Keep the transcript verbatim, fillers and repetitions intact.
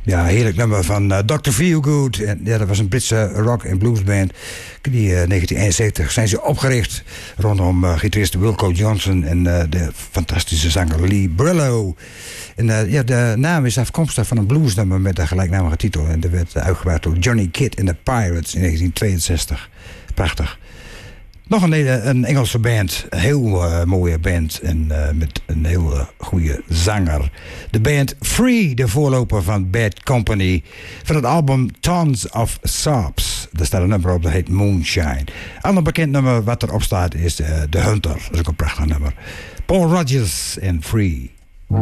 Ja, heerlijk nummer van uh, dokter Feelgood. En, ja, dat was een Britse rock- en bluesband. Die uh, negentien eenenzeventig zijn ze opgericht rondom uh, gitarist Wilco Johnson en uh, de fantastische zanger Lee Brillo. En uh, ja, de naam is afkomstig van een bluesnummer met een gelijknamige titel. En dat werd uitgebracht door Johnny Kidd en de Pirates in negentien tweeënzestig. Prachtig. Nog een, een Engelse band, een heel uh, mooie band en uh, met een heel uh, goede zanger. De band Free, de voorloper van Bad Company, van het album Tons of Sobs. Daar staat een nummer op, dat heet Moonshine. Ander bekend nummer wat erop staat is uh, The Hunter, dat is ook een prachtig nummer. Paul Rodgers en Free.